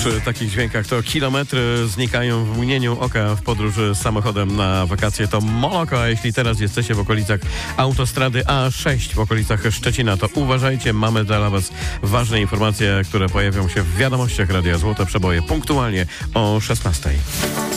przy takich dźwiękach to kilometry znikają w mgnieniu oka w podróży samochodem na wakacje. To Moloko, a jeśli teraz jesteście w okolicach autostrady A6 w okolicach Szczecina, to uważajcie, mamy dla Was ważne informacje, które pojawią się w wiadomościach Radia Złote Przeboje punktualnie o 16.